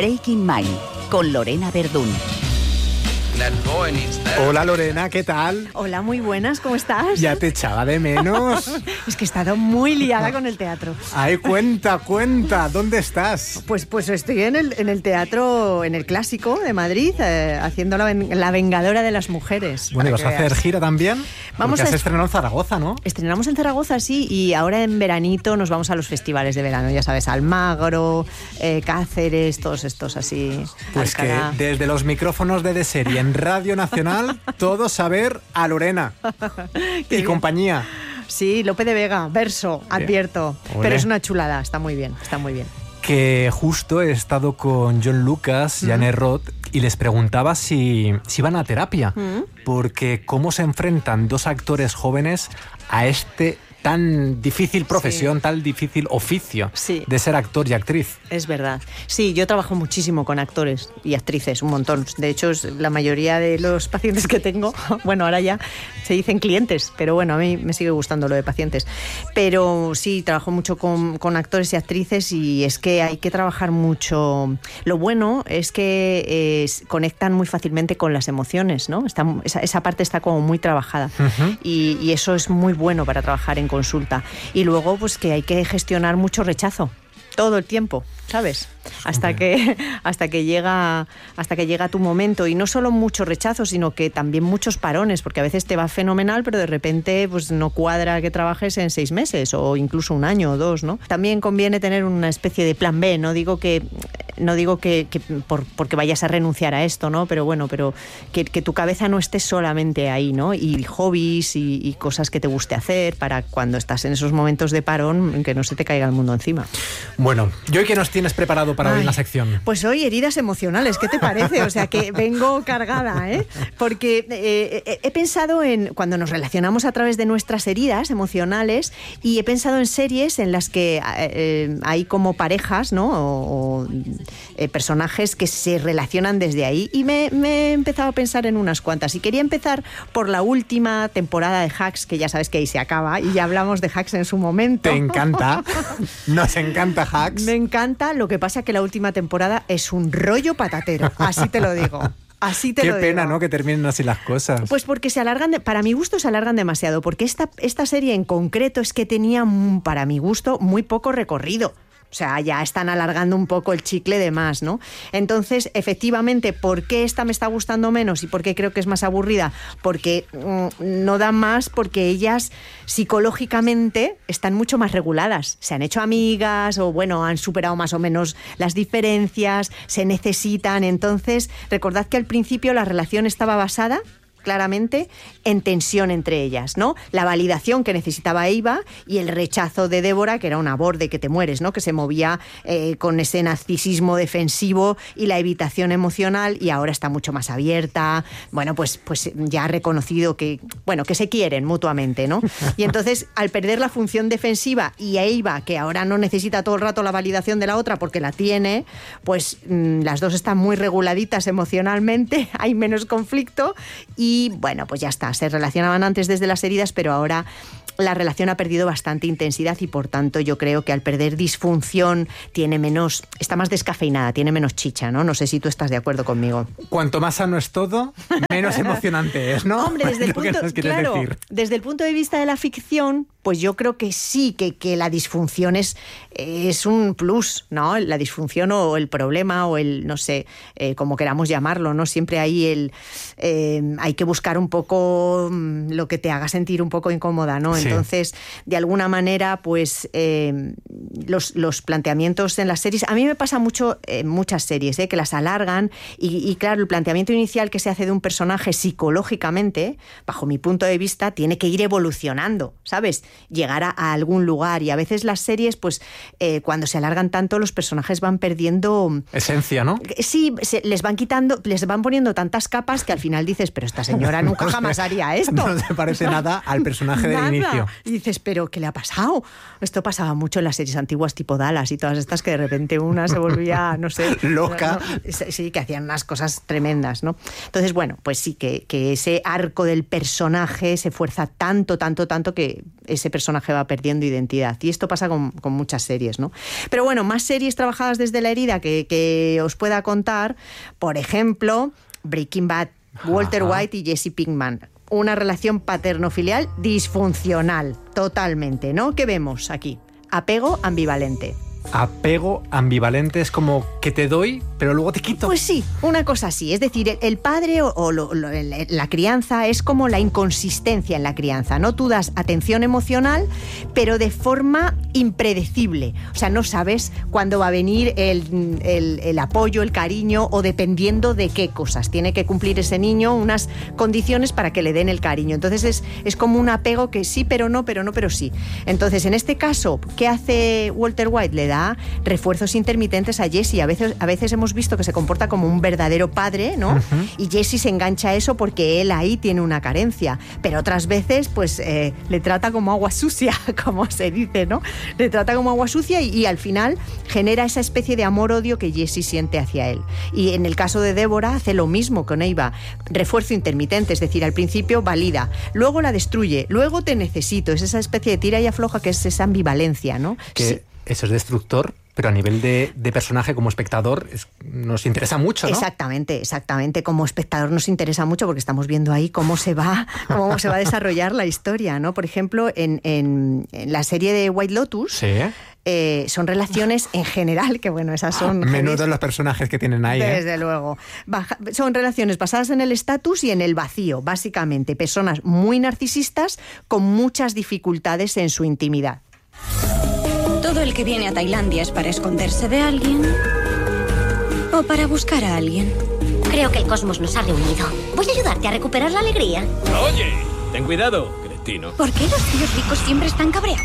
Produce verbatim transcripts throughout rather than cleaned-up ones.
Breaking Mind, con Lorena Verdún. Hola Lorena, ¿qué tal? Hola, muy buenas, ¿cómo estás? Ya te echaba de menos. Es que he estado muy liada con el teatro. Ay, cuenta, cuenta, ¿dónde estás? Pues, pues estoy en el, en el teatro, en el Clásico de Madrid, eh, haciendo la, la Vengadora de las Mujeres. Bueno, ¿y vas a hacer gira también? Vamos Porque a has estrenado en Zaragoza, ¿no? Estrenamos en Zaragoza, sí, y ahora en veranito nos vamos a los festivales de verano, ya sabes, Almagro, eh, Cáceres, todos estos así. Pues Alcalá. Que desde los micrófonos de Deserie en Radio Nacional, todo saber a Lorena y bien. Compañía. Sí, Lope de Vega, verso, advierto. Olé. Pero es una chulada, está muy bien, está muy bien. Que justo he estado con John Lucas y Mm. Anne Roth y les preguntaba si, si van a terapia, Mm. porque cómo se enfrentan dos actores jóvenes a este tan difícil profesión, Sí. tan difícil oficio Sí. de ser actor y actriz. Es verdad. Sí, yo trabajo muchísimo con actores y actrices, un montón. De hecho, es la mayoría de los pacientes que tengo, bueno, ahora ya se dicen clientes, pero bueno, a mí me sigue gustando lo de pacientes. Pero sí, trabajo mucho con, con actores y actrices y es que hay que trabajar mucho. Lo bueno es que eh, conectan muy fácilmente con las emociones, ¿no? Está, esa, esa parte está como muy trabajada. Uh-huh. y, y eso es muy bueno para trabajar en consulta. Y luego, pues que hay que gestionar mucho rechazo todo el tiempo, ¿sabes? Hasta que hasta que llega hasta que llega tu momento, y no solo mucho rechazo, sino que también muchos parones, porque a veces te va fenomenal, pero de repente pues no cuadra que trabajes en seis meses o incluso un año o dos, ¿no? También conviene tener una especie de plan B. No digo que no digo que, que por, porque vayas a renunciar a esto, ¿no? Pero bueno, pero que, que tu cabeza no esté solamente ahí, ¿no? Y hobbies y, y cosas que te guste hacer para cuando estás en esos momentos de parón, que no se te caiga el mundo encima. Bueno, ¿y hoy qué nos tienes preparado para Ay, hoy en la sección? Pues hoy heridas emocionales, ¿qué te parece? O sea, que vengo cargada, ¿eh? Porque eh, he pensado en cuando nos relacionamos a través de nuestras heridas emocionales, y he pensado en series en las que eh, hay como parejas, ¿no? O, o eh, personajes que se relacionan desde ahí, y me, me he empezado a pensar en unas cuantas. Y quería empezar por la última temporada de Hacks, que ya sabes que ahí se acaba, y ya hablamos de Hacks en su momento. ¿Te encanta? Nos encanta Hacks. Me encanta, lo que pasa que la última temporada es un rollo patatero, así te lo digo. Así te Qué lo pena, digo. ¿no? Que terminen así las cosas. Pues porque se alargan, de, para mi gusto se alargan demasiado, porque esta, esta serie en concreto es que tenía, para mi gusto, muy poco recorrido. O sea, ya están alargando un poco el chicle de más, ¿no? Entonces, efectivamente, ¿por qué esta me está gustando menos y por qué creo que es más aburrida? Porque mmm, no da más, porque ellas psicológicamente están mucho más reguladas. Se han hecho amigas o, bueno, han superado más o menos las diferencias, se necesitan. Entonces, recordad que al principio la relación estaba basada claramente en tensión entre ellas, ¿no? La validación que necesitaba Eva y el rechazo de Débora, que era una borde que te mueres, ¿no? Que se movía eh, con ese narcisismo defensivo y la evitación emocional, y ahora está mucho más abierta. Bueno, pues, pues ya ha reconocido que, bueno, que se quieren mutuamente, ¿no? Y entonces, al perder la función defensiva, y a Eva, que ahora no necesita todo el rato la validación de la otra porque la tiene, pues mmm, las dos están muy reguladitas emocionalmente, hay menos conflicto. Y Y bueno, pues ya está, se relacionaban antes desde las heridas, pero ahora la relación ha perdido bastante intensidad y por tanto yo creo que al perder disfunción tiene menos, está más descafeinada, tiene menos chicha, ¿no? No sé si tú estás de acuerdo conmigo. Cuanto más sano es todo, menos emocionante es, ¿no? Hombre, desde el, punto, claro, decir. desde el punto de vista de la ficción, pues yo creo que sí, que, que la disfunción es, es un plus, ¿no? La disfunción o el problema o el, no sé, eh, como queramos llamarlo, ¿no? Siempre hay el, eh, hay que buscar un poco lo que te haga sentir un poco incómoda, ¿no? Sí. Entonces, de alguna manera, pues eh, los, los planteamientos en las series, a mí me pasa mucho en muchas series, ¿eh? Que las alargan y, y claro, el planteamiento inicial que se hace de un personaje psicológicamente, bajo mi punto de vista, tiene que ir evolucionando, ¿sabes? Llegar a, a algún lugar, y a veces las series, pues eh, cuando se alargan tanto, los personajes van perdiendo esencia, ¿no? Sí, se, les van quitando, les van poniendo tantas capas que al final dices, pero esta señora nunca jamás haría esto. No se parece nada al personaje Nada. del inicio. Y dices, pero ¿qué le ha pasado? Esto pasaba mucho en las series antiguas tipo Dallas y todas estas, que de repente una se volvía, no sé, loca. No, sí, que hacían unas cosas tremendas, ¿no? Entonces, bueno, pues sí, que, que ese arco del personaje se fuerza tanto, tanto, tanto que es ese personaje va perdiendo identidad. Y esto pasa con, con muchas series, ¿no? Pero bueno, más series trabajadas desde la herida que, que os pueda contar, por ejemplo, Breaking Bad, Walter Ajá. White y Jesse Pinkman. Una relación paterno-filial disfuncional, totalmente, ¿no? ¿Qué vemos aquí? Apego ambivalente. Apego ambivalente es como que te doy, pero luego te quito. Pues sí, una cosa así. Es decir, el padre o, o lo, lo, la crianza es como la inconsistencia en la crianza, ¿no? Tú das atención emocional, pero de forma impredecible. O sea, no sabes cuándo va a venir el, el, el apoyo, el cariño, o dependiendo de qué cosas. Tiene que cumplir ese niño unas condiciones para que le den el cariño. Entonces es, es como un apego que sí, pero no, pero no, pero sí. Entonces, en este caso, ¿qué hace Walter White? Le da refuerzos intermitentes a Jesse. A veces, a veces hemos visto que se comporta como un verdadero padre, ¿no? Uh-huh. Y Jesse se engancha a eso porque él ahí tiene una carencia. Pero otras veces, pues, eh, le trata como agua sucia, como se dice, ¿no? Le trata como agua sucia y, y al final genera esa especie de amor-odio que Jesse siente hacia él. Y en el caso de Débora hace lo mismo con Eva. Refuerzo intermitente, es decir, al principio valida, luego la destruye, luego te necesito. Es esa especie de tira y afloja que es esa ambivalencia, ¿no? Que sí. Eso es destructor, pero a nivel de, de personaje como espectador es, nos interesa mucho, ¿no? Exactamente, exactamente. Como espectador nos interesa mucho porque estamos viendo ahí cómo se va, cómo se va a desarrollar la historia, ¿no? Por ejemplo, en, en, en la serie de White Lotus... Sí. Eh, son relaciones en general, que bueno, esas son... Menudo los personajes que tienen ahí. Desde ¿eh? luego. Baja, son relaciones basadas en el estatus y en el vacío, básicamente. Personas muy narcisistas con muchas dificultades en su intimidad. Todo el que viene a Tailandia es para esconderse de alguien o para buscar a alguien. Creo que el cosmos nos ha reunido. Voy a ayudarte a recuperar la alegría. Oye, ten cuidado, cretino. ¿Por qué los tíos ricos siempre están cabreados?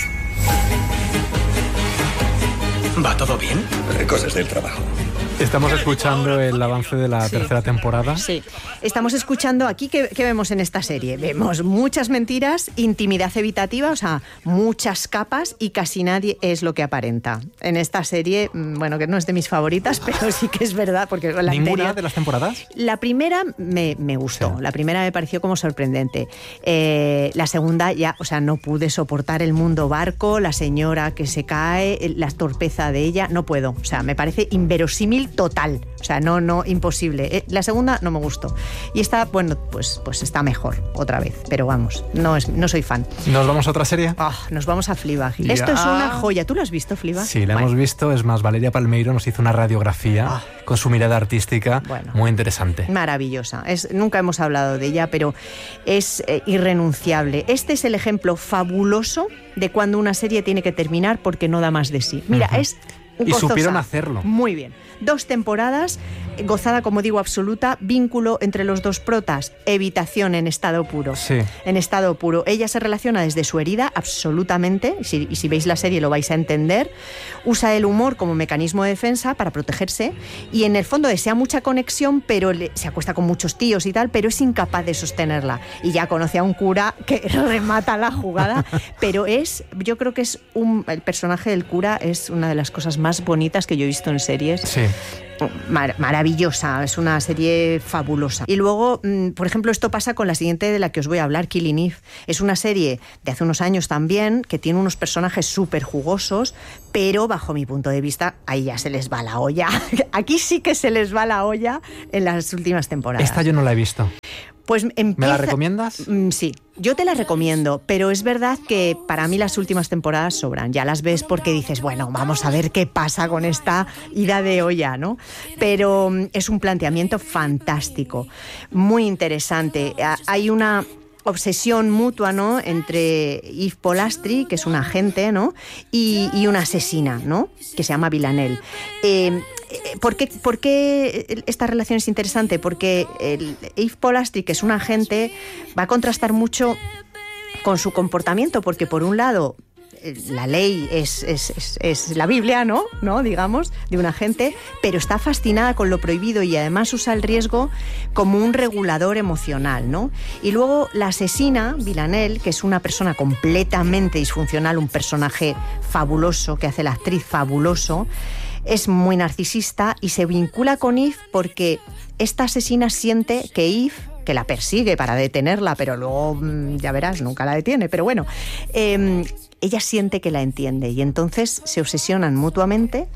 ¿Va todo bien? Cosas del trabajo. Estamos escuchando el avance de la sí. tercera temporada. Sí, estamos escuchando aquí, ¿qué, ¿qué vemos en esta serie? Vemos muchas mentiras, intimidad evitativa, o sea, muchas capas y casi nadie es lo que aparenta. En esta serie, bueno, que no es de mis favoritas, pero sí que es verdad. Porque la ¿Ninguna anterior, de las temporadas? La primera me, me gustó, sí. La primera me pareció como sorprendente. Eh, la segunda ya, o sea, no pude soportar el mundo barco, la señora que se cae, la torpeza de ella, no puedo. O sea, me parece inverosímil total, o sea, no, no, imposible. La segunda no me gustó. Y esta, bueno, pues, pues está mejor, otra vez, pero vamos, no, es, no soy fan. ¿Nos vamos a otra serie? Oh, nos vamos a Fleabag. Ya. Esto es una joya. ¿Tú lo has visto, Fleabag? Sí, la bueno. hemos visto, es más, Valeria Palmeiro nos hizo una radiografía oh. con su mirada artística, bueno, muy interesante. Maravillosa. Es, nunca hemos hablado de ella, pero es eh, irrenunciable. Este es el ejemplo fabuloso de cuando una serie tiene que terminar porque no da más de sí. Mira, uh-huh. es Y gozosa. supieron hacerlo. Muy bien. Dos temporadas, gozada, como digo, absoluta, vínculo entre los dos protas, evitación en estado puro. Sí. En estado puro. Ella se relaciona desde su herida, absolutamente, y si, y si veis la serie lo vais a entender. Usa el humor como mecanismo de defensa para protegerse y en el fondo desea mucha conexión, pero le, se acuesta con muchos tíos y tal, pero es incapaz de sostenerla. Y ya conoce a un cura que remata la jugada, pero es, yo creo que es un, el personaje del cura es una de las cosas más bonitas que yo he visto en series. Sí. Mar- maravillosa, es una serie fabulosa. Y luego, mmm, por ejemplo, esto pasa con la siguiente de la que os voy a hablar, Killing Eve. Es una serie de hace unos años también, que tiene unos personajes súper jugosos, pero bajo mi punto de vista, ahí ya se les va la olla. Aquí sí que se les va la olla en las últimas temporadas. Esta yo no la he visto. Pues empieza... ¿Me la recomiendas? Mm, sí, yo te la recomiendo, pero es verdad que para mí las últimas temporadas sobran. Ya las ves porque dices, bueno, vamos a ver qué pasa con esta ida de olla, ¿no? Pero mm, es un planteamiento fantástico, muy interesante. Hay una obsesión mutua, ¿no?, entre Eve Polastri, que es una agente, ¿no?, y, y una asesina, ¿no?, que se llama Villanelle. Eh, ¿por qué, ¿Por qué esta relación es interesante? Porque el Eve Polastri, que es un agente, va a contrastar mucho con su comportamiento, porque por un lado la ley es, es, es, es la Biblia, ¿no? ¿no? Digamos, de un agente, pero está fascinada con lo prohibido y además usa el riesgo como un regulador emocional, ¿no? Y luego la asesina, Villanelle, que es una persona completamente disfuncional, un personaje fabuloso que hace la actriz fabuloso, es muy narcisista y se vincula con Eve porque esta asesina siente que Eve que la persigue para detenerla, pero luego, ya verás, nunca la detiene. Pero bueno, eh, ella siente que la entiende y entonces se obsesionan mutuamente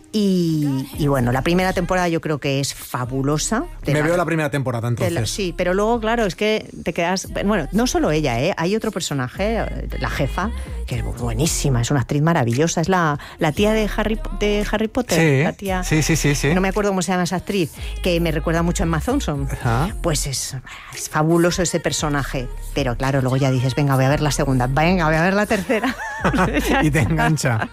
y, y bueno, la primera temporada yo creo que es fabulosa. Me la, veo la primera temporada entonces. la, sí, pero luego, claro, es que te quedas... Bueno, no solo ella, ¿eh? Hay otro personaje, la jefa, que es buenísima, es una actriz maravillosa, es la, la tía de Harry, de Harry Potter. Sí, la tía, sí, sí, sí, sí. No me acuerdo cómo se llama esa actriz, que me recuerda mucho a Emma Thompson. Ajá. Pues es, es fabuloso ese personaje. Pero claro, luego ya dices, venga, voy a ver la segunda, venga, voy a ver la tercera. Y te engancha.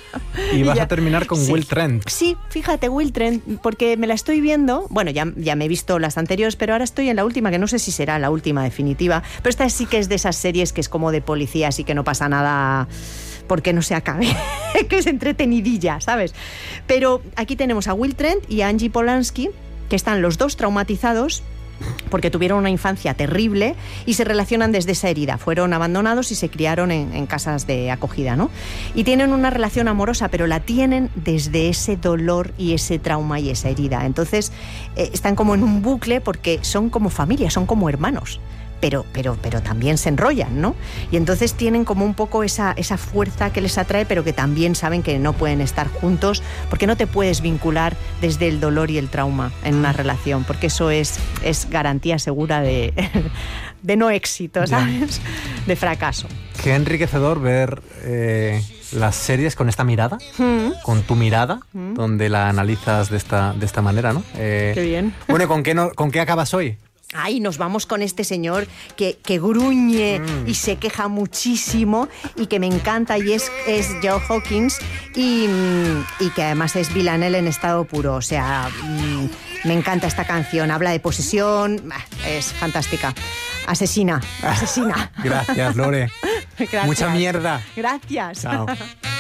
Y vas Y ya, a terminar con sí. Will Trent. Sí, fíjate, Will Trent, porque me la estoy viendo, bueno, ya, ya me he visto las anteriores, pero ahora estoy en la última, que no sé si será la última definitiva, pero esta sí que es de esas series que es como de policías y que no pasa nada porque no se acabe, que es entretenidilla, ¿sabes? Pero aquí tenemos a Will Trent y a Angie Polanski, que están los dos traumatizados porque tuvieron una infancia terrible y se relacionan desde esa herida. Fueron abandonados y se criaron en, en casas de acogida, ¿no? Y tienen una relación amorosa, pero la tienen desde ese dolor y ese trauma y esa herida. Entonces, eh, están como en un bucle porque son como familia, son como hermanos. Pero, pero, pero también se enrollan, ¿no? Y entonces tienen como un poco esa, esa fuerza que les atrae, pero que también saben que no pueden estar juntos, porque no te puedes vincular desde el dolor y el trauma en una relación, porque eso es, es garantía segura de, de no éxito, ¿sabes? De fracaso. Qué enriquecedor ver eh, las series con esta mirada, Mm. con tu mirada, Mm. donde la analizas de esta, de esta manera, ¿no? Eh, Qué bien. Bueno, ¿y con qué, no, con qué acabas hoy? Ay, nos vamos con este señor que, que gruñe Mm. y se queja muchísimo y que me encanta y es, es Joe Hawkins y, y que además es Villanelle en estado puro. O sea, mm, me encanta esta canción. Habla de posesión, es fantástica. Asesina, asesina. Gracias, Lore. Gracias. Mucha mierda. Gracias. Chao.